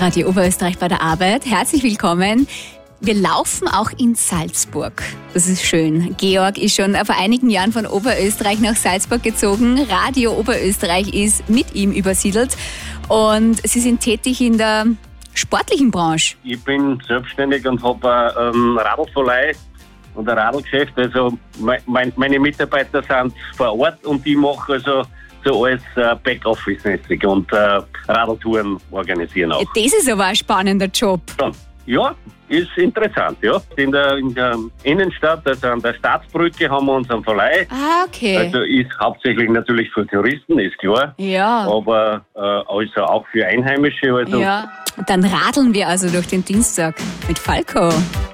Radio Oberösterreich bei der Arbeit. Herzlich willkommen. Wir laufen auch in Salzburg. Das ist schön. Georg ist schon vor einigen Jahren von Oberösterreich nach Salzburg gezogen. Radio Oberösterreich ist mit ihm übersiedelt. Und Sie sind tätig in der sportlichen Branche. Ich bin selbstständig und habe eine Radlverleih und ein Radlgeschäft. Also meine Mitarbeiter sind vor Ort und ich mache also so alles Backoffice-mäßig und Radltouren organisieren auch. Das ist aber ein spannender Job. Ja, ist interessant, ja. In der Innenstadt, also an der Staatsbrücke, haben wir unseren Verleih. Ah, okay. Also ist hauptsächlich natürlich für Touristen, ist klar. Ja. Aber also auch für Einheimische. Also Ja. Und dann radeln wir also durch den Dienstag mit Falco.